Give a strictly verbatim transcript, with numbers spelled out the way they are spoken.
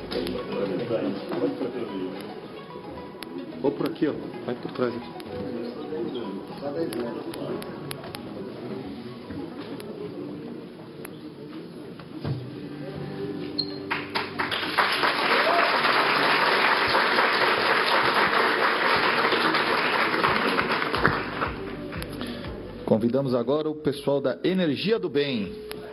Ou por aqui, ó. Vai por trás aqui. Convidamos agora o pessoal da Energia do Bem.